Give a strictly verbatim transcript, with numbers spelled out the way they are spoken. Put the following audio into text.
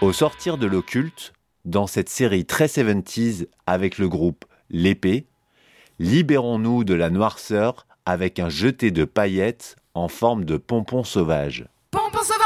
Au sortir de l'occulte, dans cette série très soixante-dix avec le groupe L'Épée, libérons-nous de la noirceur avec un jeté de paillettes en forme de pompon sauvage. Pompon sauvage!